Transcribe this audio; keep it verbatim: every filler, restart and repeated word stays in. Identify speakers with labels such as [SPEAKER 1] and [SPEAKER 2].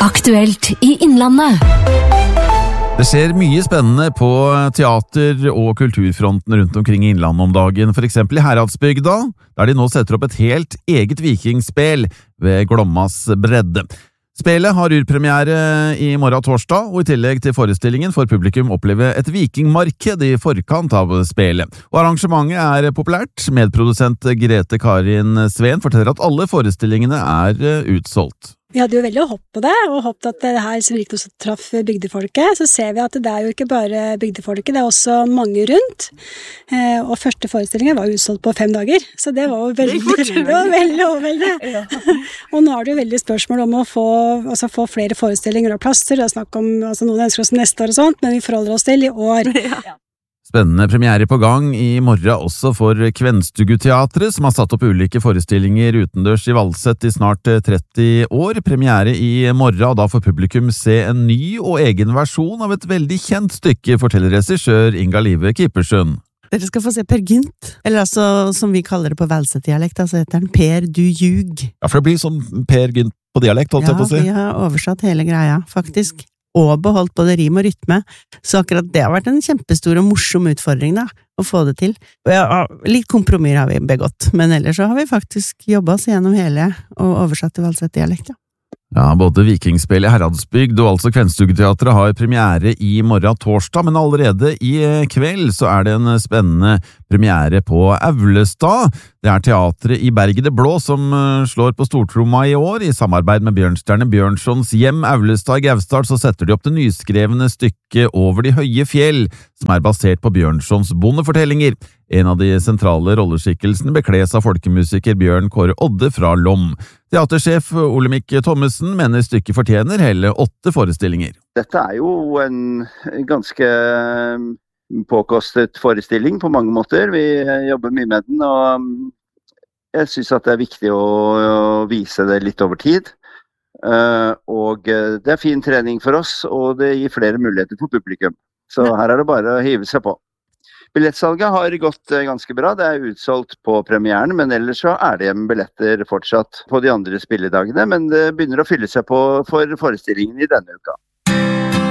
[SPEAKER 1] Aktuelt i Innlandet.
[SPEAKER 2] Det skjer mye spennende på teater- og kulturfronten rundt omkring i Innlandet om dagen, for eksempel i Heradsbygda, der de nå setter opp et helt eget vikingspel ved Glommas bredde. Spelet har urpremiere i morgen torsdag, og i tillegg til forestillingen får publikum oppleve et vikingmarked i forkant av spelet. Og arrangementet er populært. Medprodusent Grete Karin Sveen forteller at alle forestillingene er utsolgt.
[SPEAKER 3] Vi hadde jo veldig håp på det, og håpet at det her som virkelig også traff bygdefolket. Så ser vi at det er jo ikke bare bygdefolket, det er også mange rundt. Eh, og første forestillingen var utsolgt på fem dager, så det var jo veldig, det var veldig overveldende. Ja. Og nå er det jo veldig spørsmål om å få, altså få flere forestillinger og plasser. Det er snakk om, altså noen ønsker oss neste år og sånt, men vi forholder oss til i år. Ja.
[SPEAKER 2] Spennende premiere på gang i morgen også for Kvenstuguteatret, som har satt opp ulike forestillinger utendørs i Valset i snart tretti år. Premiere i morgen, og da får publikum se en ny og egen versjon av et veldig kjent stykke, forteller regissør Inga Live Kippersund.
[SPEAKER 4] Dere skal få se Per Gynt, eller altså som vi kaller det på Valset-dialekt, altså heter den Per du ljug.
[SPEAKER 2] Ja, for det blir som Per Gynt på dialekt, holdt jeg på å si.
[SPEAKER 4] Ja, vi har oversatt hele greia, faktisk. Og beholdt både rim og rytme, så akkurat det har vært en kjempestor og morsom utfordring da, å få det til. Og ja, litt kompromisser har vi begått, men ellers så har vi faktisk jobbet oss gjennom hele og oversatt til Valset-dialekt, ja.
[SPEAKER 2] Ja, både Vikingspel i Heradsbygd og altså Kvenstuguteatret har premiere i morgen torsdag, men allerede i kveld så er det en spennende premiere på Aulestad. Det er teatret i Berget det Blå som slår på stortromma i år. I samarbeid med Bjørnstjerne Bjørnsons hjem Aulestad i Gausdal så setter de opp det nyskrevne stykket Over de høye fjell, som er basert på Bjørnsons bondefortellinger. En av de sentrale rolleskikkelsene bekles av folkemusiker Bjørn Kåre Odde fra Lom. Teatersjef Olemic Thommessen mener stykket fortjener hele åtte forestillinger.
[SPEAKER 5] Dette er jo en ganske påkostet forestilling på mange måter. Vi jobber mye med den, og jeg synes at det er viktig å vise det litt over tid. Og det er fin trening for oss, og det gir flere muligheter for publikum. Så her er det bare å hive seg på. Billettsalget har gått ganske bra, det er utsolgt på premieren, men ellers så er det billetter fortsatt på de andre spilledagene, men det begynner å fylle seg på for forestillingen i denne uka.